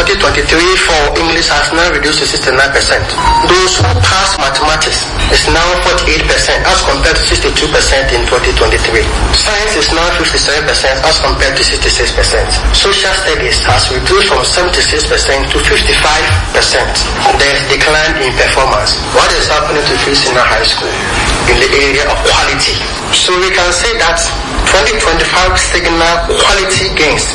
2023 for English has now reduced to 69%. Those who pass mathematics is now 48% as compared to 62% in 2023. Science is now 57% as compared to 66%. Social studies has reduced from 76% to 55%. There is decline in performance. What is happening to Free Senior High School in the area of quality? So we can say that 2025 signal quality gains.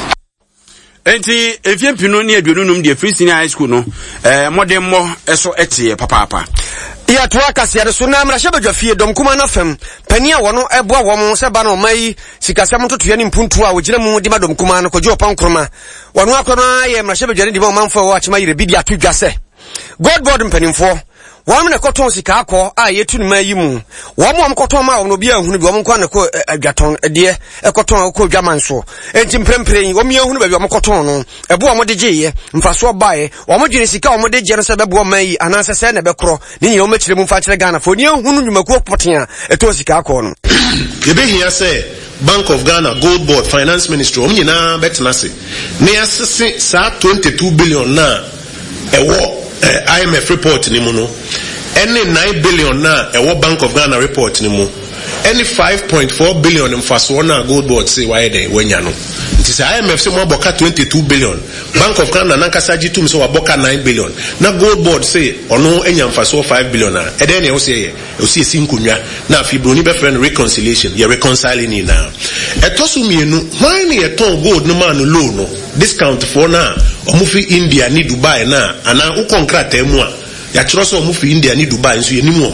Enti efie mpino ne aduonum de Free Senior High School no modern mo eso etie papa ya to akase de so na mrahye badwafie dom kuma na fam pani a wono eboa wo se ba na omai sikasam totoya ni mpuntu a wogina mu de madom kuma na kwaje opan kroma wono akono ye mrahye badware de manfo wo achima yire bibia to dwase God board mpanimfo wam na koton sika akọ a yetunu mayi mu wam koton ma won obi ahunu bi wam kwa na ko adwaton de ekoton ko dwaman so enti mprempren wam yehunu ba bi wam koton no ebo wam de geye mfaso bae wam dwene sika wam de gye no se bebo mayi ananse se na bekro ni nye wam kire mu fa kire Ghana fo ni ehunu nwumaku poten a eto sika akọ no ye be here say Bank of Ghana, Gold Board, Finance Ministry, omnyina betena se ne asese sa 22 billion na ewo IMF report ni mu no any 9 billion na ewo Bank of Ghana report ni mu any 5.4 billion mfaso na Gold Board say why dey wenya no nti say IMF say mo boka 22 billion Bank of Ghana na kasa jitum so waboka 9 billion na Gold Board say ono enya mfaso 5 billion na e dey na o say sinkunwa na fibroni be friend reconciliation ye reconciling ni na etosu mienu why na eton gold no man low no discount for na omufi India ni Dubai na ana ukonkrata emu a ya chiro so omufi India ni Dubai nso ye nimu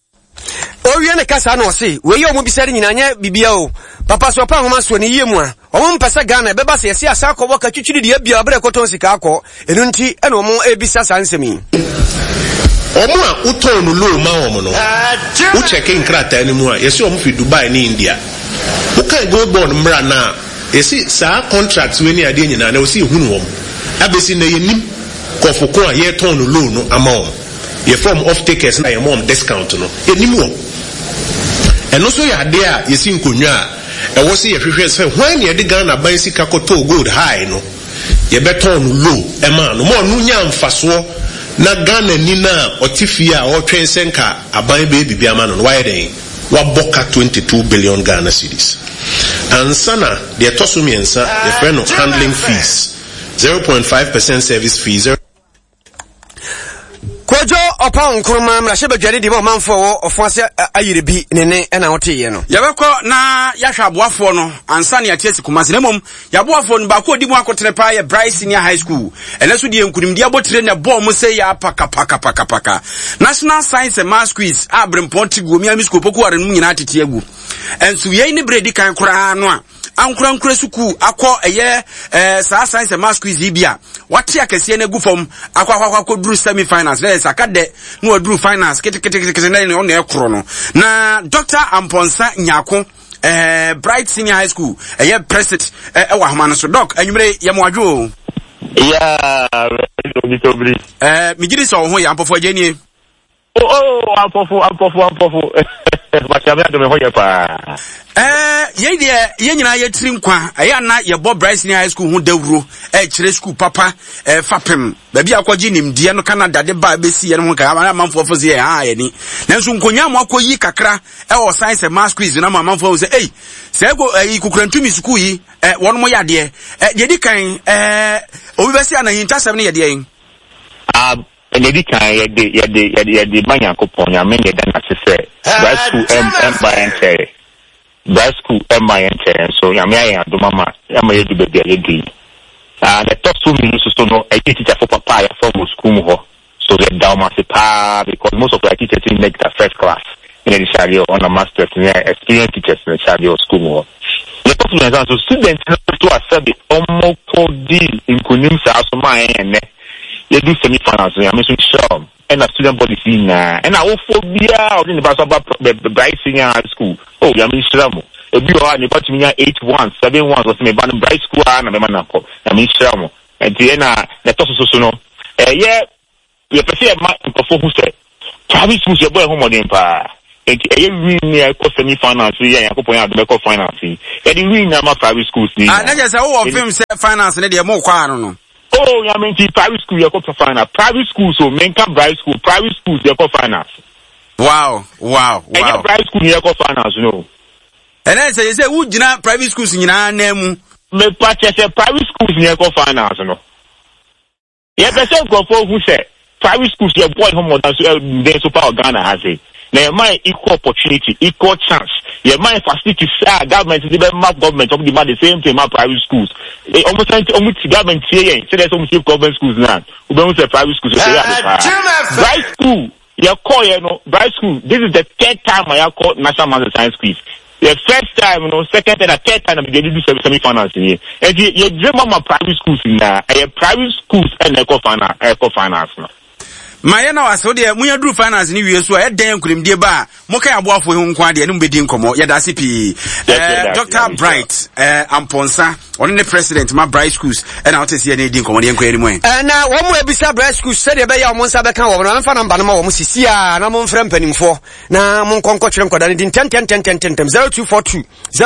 owie ne kasa na ose we ye omubisare nyina nya bibia o papa so pa homa so ne yemu a omumpesa Ghana beba se yesi asa akọ boka twitwiri de bia abere koton sika akọ enu nti ena omo ebisa sansemi omo a uton low ma omo no u check in krata enimu a yesi omufi Dubai ni India uka Gold Board mra na yesi sa contracts we ni ade nyina na osi ehunu wom abesi na yenim kofoko a ye ton low no amount ye form off takers na ye mom discount no enim wom eno so ya de a yesi nkonwa a e wo se ye hwehwe se hwan ne de Ghana ban sika koto gold high no ye beton low e ma no mo no nya mfaso na Ghana ni na otifia o twensenka aban be bibia ma no why den wa boka 22 billion Ghana cedis ansana de tosumiensa ye friend of handling fees 0.5% service fees Kojo opon kuruma mrahye badware de manfo wo ofuase ayirebi nene na woteye no yabekọ na yahwa aboafo no ansa ne atiasi kumase na mom yaboafo no ba ko di mu akotere pa ye Bryce Senior High School eleso de enkunimdi abotre na ball mu se ya paka National Science and Maths Quiz abrempoti gomi amisko poku are no nyina tete agu enso ye ni bredi kan kura no a ankura suku akọ eye sa Science and Maths Quiz bia wate akese na gu fom akwa duru semi finals sakade no aduru finance kete na on ekro no na Dr. Amponsa Nyako Bright Senior High School president wa hamana so doc anwumre yamwadwo ya obitobri migiri so ho ya ampofo agenie ampofo bakabya do me hoye pa ye nyina ye tiri nkwa aya na ye Bob Bryce Senior High School hu dawuro kire school papa fapem ba bia akwaji nimdie no Canada de ba besi ye no ho ka amanfo ze ye ni nanso nkonya mo akoyi kakra wo Science and Maths Quiz na amanfo ze se go ikukurantumi school yi won mo yade ye di kan obi besi ana hintasem ne ye de lady kan ye de manya ko ponya me de na se Bryce school MINT so ya me ayan do mama ya me do be dey dey the top 2 minutes so no I teacher for papa ya from school ho so the down ma because most of the teachers in make the first class in the shadow on a master's in experience teachers in the shadow school ho the top minutes so students to accept the omoko deal in kunim sa so ma en you do semi finals ya me so sure and a student policy na and a phobia in the Bryce Senior High School oh ya me sure mo ebi o ani pa timi 81 71 was me ban Bryce School na me manako ya me sure mo and na to so no ye pese ma nkofo hu se private schools ye boy ho modern pa e win ni ko semi finals ya yakopon ya do be ko finals e di win na ma private schools ni na je say wo film say finance ne de mo kwa no Oh, I mean, private school, you go for finance. Private school, so main bright school, private schools, you go finance. Wow. And private school, you go finance, no. And I say, who jina private schools in your name? Me purchase private schools, you go finance, no. Yeah, but some go for who say private schools, your boy home or then so far Ghana has it. Now, my equal opportunity, equal chance. Your mind facilities, government is the map government of the same thing, my private schools. Almost government here, so there's almost government schools now. We don't say private schools. Bright school, your call, bright school. This is the third time I have called National Master Science Quiz. The first time, second and third time I'm going to do semi-finals here. And you dream of my private schools in there, private schools and eco-finance. Mayana was so dear, we do finance in you, so at them could dear bar, Moka Abwa for whom quite and bidding como, Yadasipi, Dr. Bright, Amponsa, on the president, my Bright schools, and I'll tell you anything common anyway. And now, one way beside Bright schools said about your Monsabaka, or I'm fan of Banamo, Musisia, and I'm on friend penning for. Now, Monconco Chunko, and in 10 0242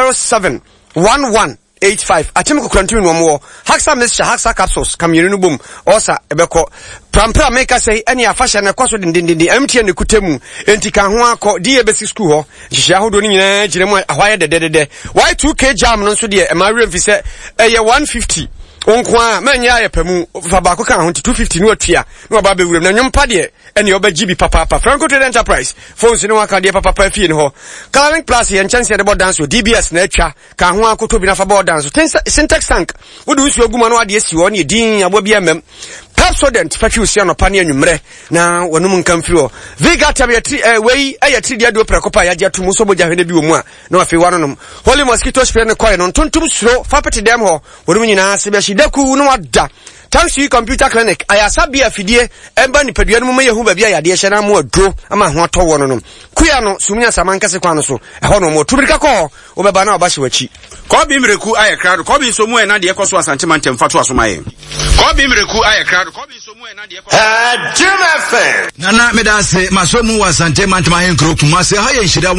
07 11 85. Atimiko continue one more. Haxa Mr. Haxa capsules. Come you boom. Osa ebeko. Prampra make us say any fashion a cost in the empty and the kutemu. Entika huako DBC school ho. Jishahu doni jiremo ahwaya de. Why 2K jam non so dear. Mario vise 150. Onkwa menya ya pemu fabako kan ho 250 no atua no ba be wuram na nyompa de ene oba GB papa Franco Trade Enterprise phones no aka de papa fie no ho Coloring Plus ye chance de board dance DBS na atwa kan ho akoto bi na fa board dance syntax tank wo de usu oguma no ade esi wo ne din abo bi amem Pepsodent fachi usia no pani anwumre na wonum nkan fi ho Viga tabia wei aye tri dia do prekopa ya dia tumu so boja hwene bi wo mu a na afi wanonom Holy Mosquito spray ne koy no tontum suro fa pete dem ho wonum nyina se be shidaku no wada Thanks to computer clinic ayasabia fidie emba ni pedua no mayehu ba bia yade hye na mo adro ama ho atọ wono no kuya no sumunya samankase kwa no so eho no mo tubirika ko obeba na obahye wachi ko bi mreku aye krado ko bi so mu na de ekoso asante mantem fato asomaye ko bi mreku aye krado ko bi so mu na de ekoso JMFM nana medase masomu asante mantem ayen group mase ha ye nhida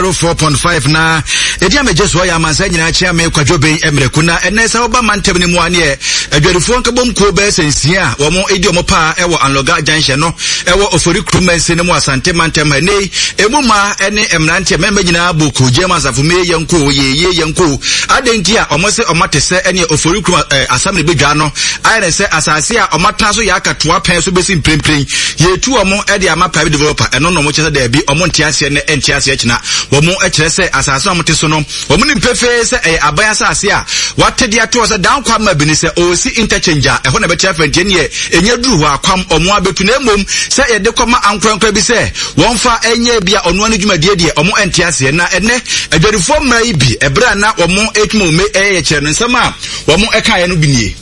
104.5 na edia mejeso ya mansa nyina chia me kwadwoben emreku na enesa oba mantem ni mu ane adwarifo nkabom ko be sensia wo mo edi omo pa ewo anloga junction no ewo ofori krumense ne mu asante mantem ne emuma ene emrante membe nyina boku jema safume yenko ye yenko adenti a omose omatese ene ofori krum asamre bedwa no ayere se asase a omata so ya akatoa pen so besi mprempren ye tu omo ede ama private developer eno no mo chese da bi omo ntiase ne entiase akina wo mo ekire se asase omote so no wo mo nimpefe se abaya asase a watede ato se dan kwa ma bini se o si interchange eho na betia fentie ne enya duru ho akwam omo abetu na emom se ye de koma ankwankwa bi se wonfa enya bia ono anu dwumadie de omo entiase na ene adwarifo mra ibi ebra na omo etmu me ye kire no nsama omo eka ye no binie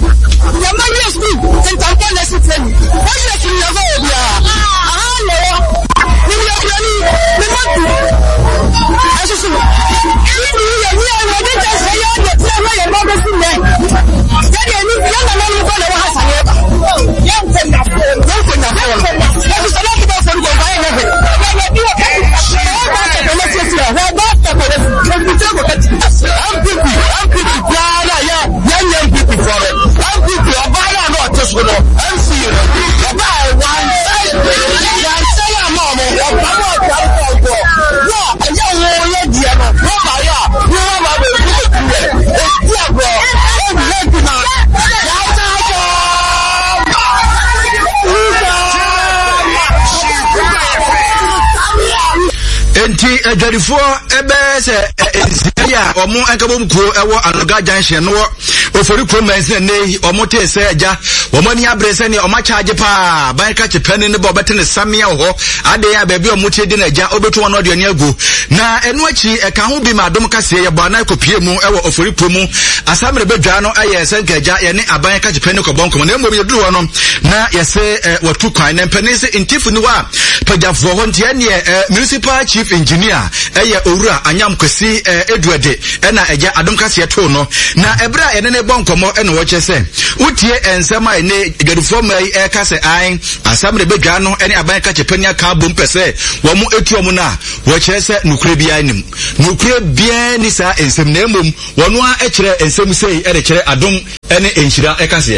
enti adwarifo ebe se ya omo enkabom kuo ewo anoga junction no ofori promense ne omo te se eja omo ni abrese ne omo charge pa banka chepani ne bo betene samia ho ade ya ba bi omo te de na eja obetu wono de ne agu na enu achi eka ho bi madom kase ye bo na kopie mu ewo ofori promu asamre bedwa no aye se nkaja ye ne abanka chepani ko bonko na emo bi duru ho no na ye se watu kwan na mpani se intifu ni wa pajafo ho ntia ne municipal chief engineer eye owura anyam kwesi eduade ena eja adom kase to no na ebra ene ne bonkomo ene wo chese utie ensema ene gadufo mai kase ai asamre bedwa no ene aban ka chepani aka bom pese wo mu etuomu na wo chese nukure bia nim nukure bia ni sa ensem na emom wono a ekire ensem sei ene kire adom ene enhira ekase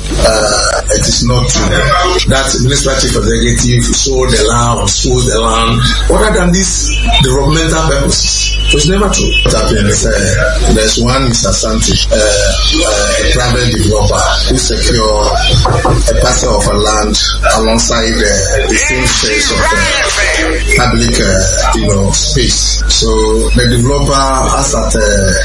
it is not true. That Minister Chief Executive sold the land or sold the land other than these developmental purposes. So it's never true. What happens? There's one Mr. Santi, a private developer who secured a parcel of a land alongside the same space of public, space. So the developer has at